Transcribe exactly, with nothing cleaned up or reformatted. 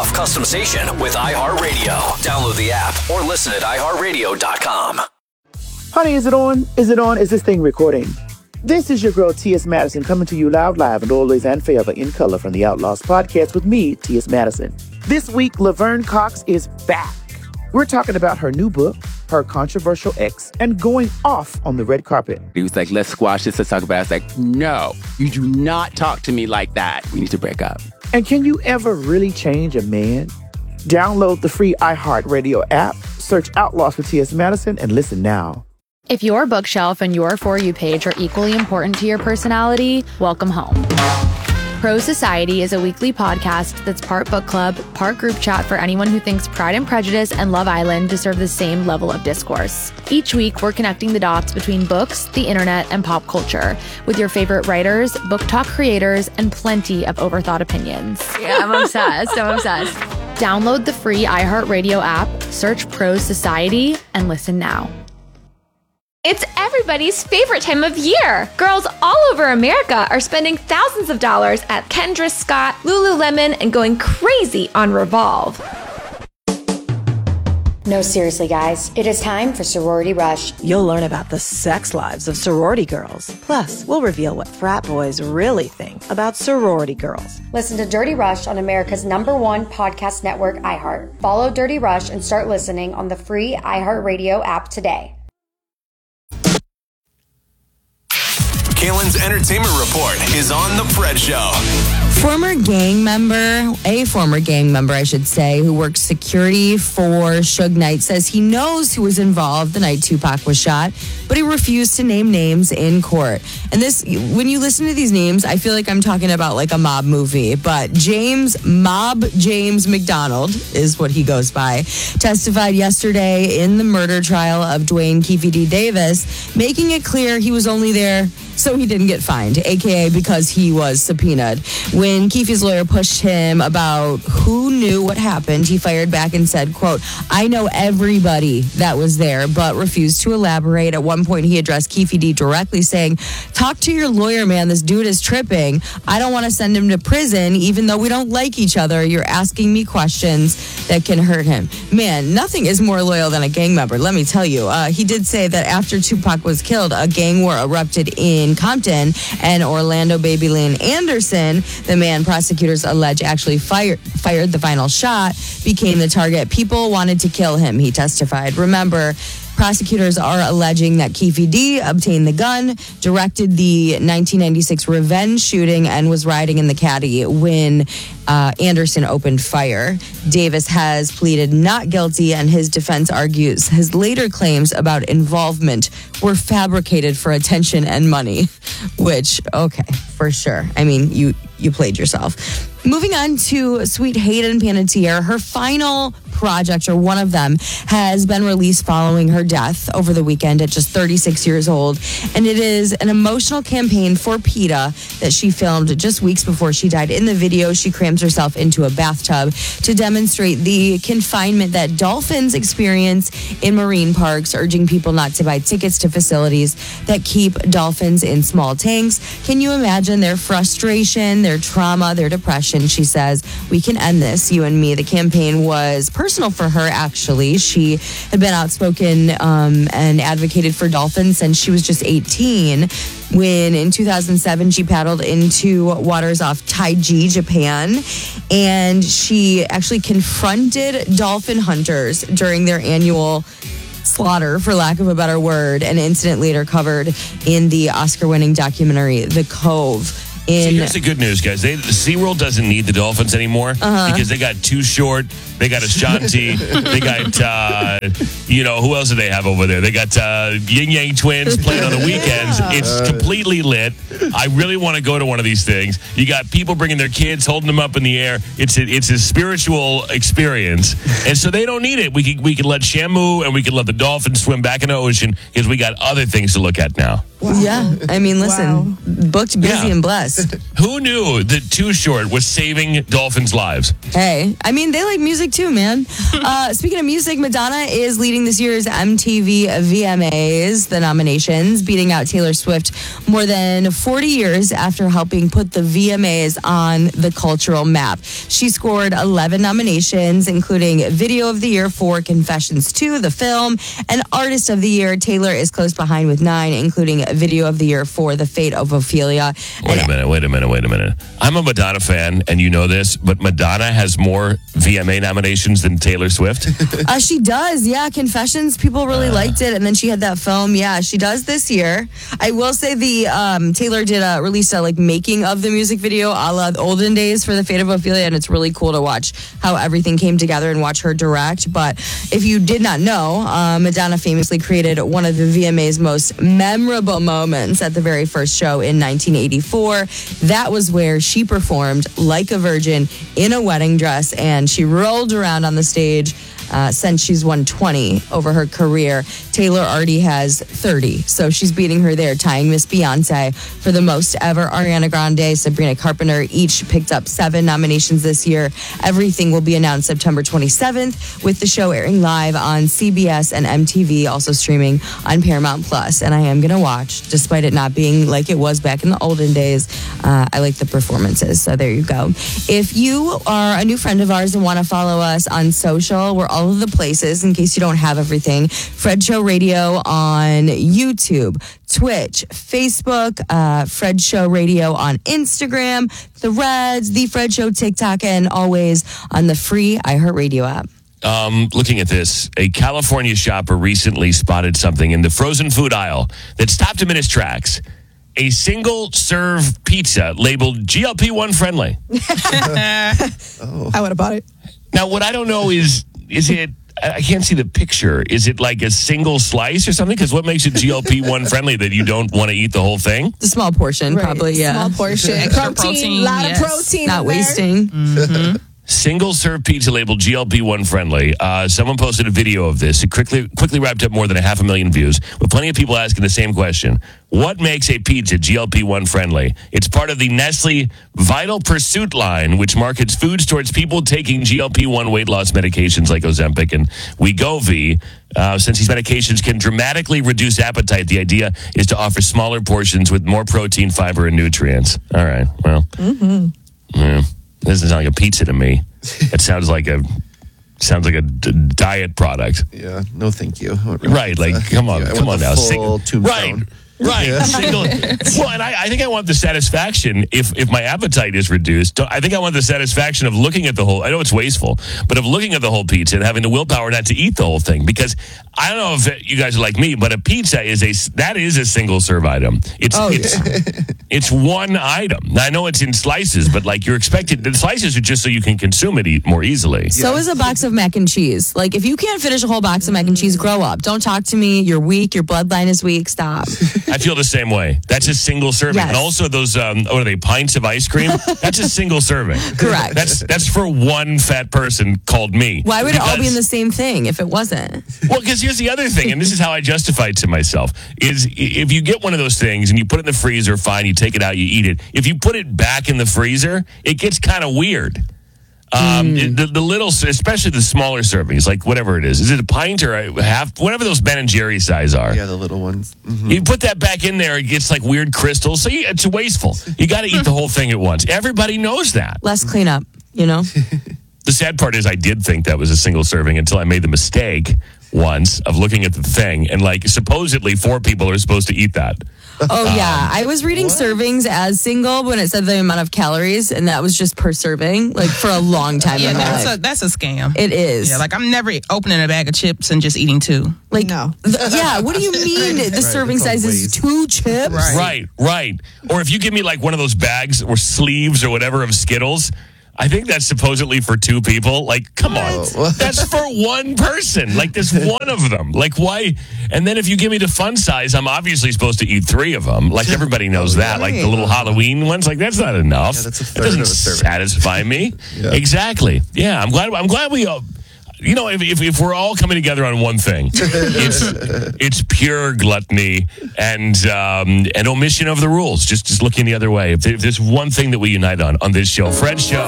yourself customization with iHeartRadio. Download the app or listen at i heart radio dot com. Honey, is it on? Is it on? Is this thing recording? This is your girl, T S. Madison, coming to you loud, live, and always and forever in color from the Outlaws podcast with me, T S. Madison. This week, Laverne Cox is back. We're talking about her new book, her controversial ex, and going off on the red carpet. He was like, let's squash this, let's talk about it. I was like, no, you do not talk to me like that. We need to break up. And can you ever really change a man? Download the free iHeartRadio app, search Outlaws for T S. Madison, and listen now. If your bookshelf and your For You page are equally important to your personality, welcome home. Pro Society is a weekly podcast that's part book club, part group chat for anyone who thinks Pride and Prejudice and Love Island deserve the same level of discourse. Each week, we're connecting the dots between books, the internet, and pop culture with your favorite writers, book talk creators, and plenty of overthought opinions. Yeah, I'm obsessed. I'm obsessed. Download the free iHeartRadio app, search Pro Society, and listen now. It's everybody's favorite time of year. Girls all over America are spending thousands of dollars at Kendra Scott, Lululemon, and going crazy on Revolve. No, seriously, guys. It is time for Sorority Rush. You'll learn about the sex lives of sorority girls. Plus, we'll reveal what frat boys really think about sorority girls. Listen to Dirty Rush on America's number one podcast network, iHeart. Follow Dirty Rush and start listening on the free iHeartRadio app today. Kaylin's Entertainment Report is on The Pred Show. Former gang member, a former gang member, I should say, who works security for Suge Knight says he knows who was involved the night Tupac was shot, but he refused to name names in court. And this, when you listen to these names, I feel like I'm talking about like a mob movie, but James, Mob James McDonald is what he goes by, testified yesterday in the murder trial of Dwayne Keefe D. Davis, making it clear he was only there so he didn't get fined, a k a because he was subpoenaed. When Keefe's lawyer pushed him about who knew what happened, he fired back and said, quote, I know everybody that was there, but refused to elaborate. At one point, he addressed Keefe D directly saying, talk to your lawyer, man. This dude is tripping. I don't want to send him to prison, even though we don't like each other. You're asking me questions that can hurt him. Man, nothing is more loyal than a gang member, let me tell you. Uh, he did say that after Tupac was killed, a gang war erupted in Compton, and Orlando Baby Lane Anderson, the man prosecutors allege actually fired fired the final shot, became the target. People wanted to kill him, he testified. Remember, prosecutors are alleging that Keefe D obtained the gun, directed the nineteen ninety-six revenge shooting, and was riding in the caddy when uh, Anderson opened fire. Davis has pleaded not guilty, and his defense argues his later claims about involvement were fabricated for attention and money, which, okay, for sure. I mean, you, you played yourself. Moving on to Sweet Hayden Panettiere, her final project, or one of them, has been released following her death over the weekend at just thirty-six years old. And it is an emotional campaign for PETA that she filmed just weeks before she died. In the video, she crams herself into a bathtub to demonstrate the confinement that dolphins experience in marine parks, urging people not to buy tickets to facilities that keep dolphins in small tanks. Can you imagine their frustration, their trauma, their depression? She says, we can end this, you and me. The campaign was personal for her, actually. She had been outspoken um, and advocated for dolphins since she was just eighteen, when in two thousand seven she paddled into waters off Taiji, Japan, and she actually confronted dolphin hunters during their annual slaughter, for lack of a better word, an incident later covered in the Oscar-winning documentary The Cove. In See, here's the good news, guys. They, the SeaWorld doesn't need the dolphins anymore uh-huh. because they got Too Short, they got Ashanti, they got, uh, you know, who else do they have over there? They got uh, Yin Yang Twins playing on the weekends. It's completely lit. I really want to go to one of these things. You got people bringing their kids, holding them up in the air. It's a, it's a spiritual experience. And so they don't need it. We can, we can let Shamu and we can let the dolphins swim back in the ocean because we got other things to look at now. Wow. Yeah. I mean, listen, wow. booked, busy, yeah. and blessed. Yes. Who knew that Too Short was saving dolphins' lives? Hey, I mean, they like music too, man. uh, speaking of music, Madonna is leading this year's M T V V M As, the nominations, beating out Taylor Swift more than forty years after helping put the V M As on the cultural map. She scored eleven nominations, including Video of the Year for Confessions two, the film, and Artist of the Year. Taylor is close behind with nine, including Video of the Year for The Fate of Ophelia. Wait and a minute, wait a minute, wait a minute. I'm a Madonna fan, and you know this, but Madonna has more V M A nominations than Taylor Swift. uh, she does, yeah. Confessions, people really uh. liked it, and then she had that film. Yeah, she does this year. I will say the um, Taylor did a release a like making of the music video, a la the olden days for The Fate of Ophelia, and it's really cool to watch how everything came together and watch her direct. But if you did not know, uh, Madonna famously created one of the V M A's most memorable moments at the very first show in nineteen eighty-four. That was where she performed like a virgin in a wedding dress, and she rolled around on the stage. Uh, since she's won twenty over her career, Taylor already has thirty. So she's beating her there, tying Miss Beyonce for the most ever. Ariana Grande, Sabrina Carpenter each picked up seven nominations this year. Everything will be announced September twenty-seventh, with the show airing live on C B S and M T V, also streaming on Paramount Plus. And I am going to watch, despite it not being like it was back in the olden days. Uh, I like the performances. So there you go. If you are a new friend of ours and want to follow us on social, we're all all of the places in case you don't have everything. Fred Show Radio on YouTube, Twitch, Facebook, uh, Fred Show Radio on Instagram, Threads, The Fred Show TikTok, and always on the free iHeartRadio app. Um, looking at this, a California shopper recently spotted something in the frozen food aisle that stopped him in his tracks. A single-serve pizza labeled G L P one friendly. oh. I would have bought it. Now, what I don't know is, is it, I can't see the picture. Is it like a single slice or something? Because what makes it G L P one friendly that you don't want to eat the whole thing? The small portion, right. probably, yeah. Small portion. Extra protein, a lot yes. of protein. Not wasting. Mm-hmm. Single serve pizza labeled G L P one friendly. Uh, someone posted a video of this. It quickly quickly wrapped up more than a half a million views, with plenty of people asking the same question. What makes a pizza G L P one friendly? It's part of the Nestle Vital Pursuit line, which markets foods towards people taking G L P one weight loss medications like Ozempic and Wegovy. Uh, since these medications can dramatically reduce appetite, the idea is to offer smaller portions with more protein, fiber, and nutrients. All right, well, mm-hmm. yeah. Doesn't sound like a pizza to me. It sounds like a sounds like a d- diet product. Yeah, no, thank you. Right, like come on, yeah, come on now, full Sing- right, right. Yeah. Single. Well, and I, I think I want the satisfaction if if my appetite is reduced. I think I want the satisfaction of looking at the whole. I know it's wasteful, but of looking at the whole pizza and having the willpower not to eat the whole thing. Because I don't know if you guys are like me, but a pizza is a that is a single serve item. It's oh, it's yeah. it's one item. Now, I know it's in slices, but like you're expected. The slices are just so you can consume it eat more easily. So is a box of mac and cheese. Like if you can't finish a whole box of mac and cheese, grow up. Don't talk to me. You're weak. Your bloodline is weak. Stop. I feel the same way. That's a single serving. Yes. And also those, um, what are they, pints of ice cream? That's a single serving. Correct. That's that's for one fat person called me. Why would because, it all be in the same thing if it wasn't? Well, because here's the other thing, and this is how I justify it to myself, is if you get one of those things and you put it in the freezer, fine, you take it out, you eat it. If you put it back in the freezer, it gets kind of weird. Um, mm. the, the little, especially the smaller servings, like whatever it is. Is it a pint or a half? Whatever those Ben and Jerry size are. Yeah, the little ones. Mm-hmm. You put that back in there, it gets like weird crystals. So you, it's wasteful. You got to eat the whole thing at once. Everybody knows that. Less cleanup, you know? The sad part is I did think that was a single serving until I made the mistake once of looking at the thing. And like supposedly four people are supposed to eat that. Oh, yeah. Um, I was reading what? servings as single when it said the amount of calories, and that was just per serving, like for a long time. Yeah, in my that's life. a, that's a scam. It is. Yeah, like I'm never opening a bag of chips and just eating two. Like, no. Th- yeah, what do you mean the right, serving size is two chips? Right. right, right. Or if you give me like one of those bags or sleeves or whatever of Skittles, I think that's supposedly for two people. Like, come what? on. That's for one person. Like, there's one of them. Like, why? And then if you give me the fun size, I'm obviously supposed to eat three of them. Like, everybody knows that. Like, the little Halloween ones. Like, that's not enough. Yeah, that's a that doesn't satisfy me. Yeah. Exactly. Yeah, I'm glad I'm glad we... Uh, You know, if, if if we're all coming together on one thing, it's it's pure gluttony and um, and omission of the rules. Just just looking the other way. If, there, if there's one thing that we unite on on this show, Fred Show.